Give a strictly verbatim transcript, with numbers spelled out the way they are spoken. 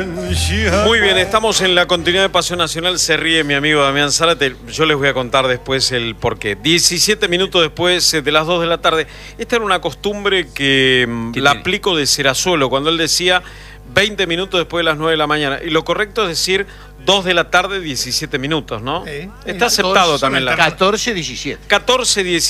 Muy bien, estamos en la continuidad de Pasión Nacional. Se ríe mi amigo Damián Zárate. Yo les voy a contar después el porqué. diecisiete minutos después de las dos de la tarde. Esta era una costumbre que la aplico de Serazuelo, cuando él decía veinte minutos después de las nueve de la mañana. Y lo correcto es decir dos de la tarde, diecisiete minutos, ¿no? Sí, está aceptado también la... catorce diecisiete. catorce diecisiete.